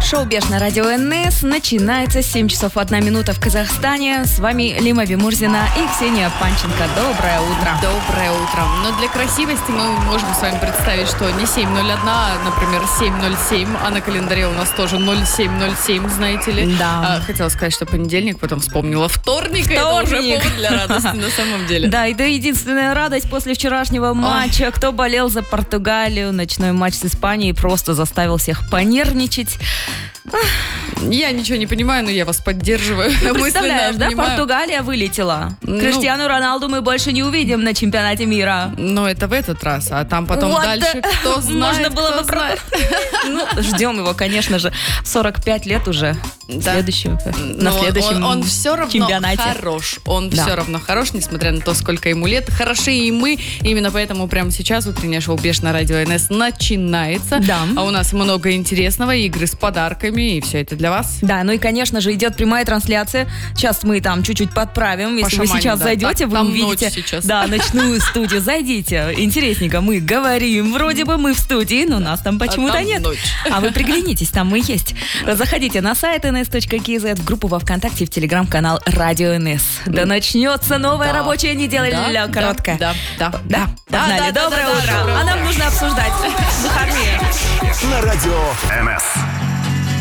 Шоу «Беш» на радио НС начинается. 7 часов 1 минута в Казахстане. С вами Лима Вимурзина и Ксения Панченко. Доброе утро. Доброе утро. Но для красивости мы можем с вами представить, что не 7:01, а, например, 7:07, а на календаре у нас тоже 07:07, знаете ли. Да. Хотела сказать, что понедельник, потом вспомнила вторник. Это уже повод для радости на самом деле. Да, и да, единственная радость после вчерашнего матча. Кто болел за Португалию, ночной матч с Испанией просто заставил всех понервничать. Я ничего не понимаю, но я вас поддерживаю. Ну, представляешь, да, Португалия вылетела. Криштиану Роналду мы больше не увидим на чемпионате мира. Но это в этот раз, а там потом вот дальше кто знает, можно было бы знает. Ну, ждем его, конечно же. 45 лет уже. Да. На следующем он все равно чемпионате. хорош. Он все равно хорош, несмотря на то, сколько ему лет. Хороши и мы. Именно поэтому прямо сейчас утреннее шоу «Беш» на радио НС начинается. Да. А у нас много интересного, игры с подарками, и все это для вас. Да, ну и, конечно же, идет прямая трансляция. Сейчас мы там чуть-чуть подправим. Если вы сейчас зайдете, вы увидите ночную студию. Зайдите. Интересненько, мы говорим. Вроде бы мы в студии, но нас там почему-то нет. А вы приглянитесь, там мы есть. Заходите на сайт ns.kz, в группу во ВКонтакте, в телеграм-канал Радио НС. Да начнется новая рабочая неделя. Короткая. Да. Погнали. Доброе утро. А нам нужно обсуждать выходные. На радио НС.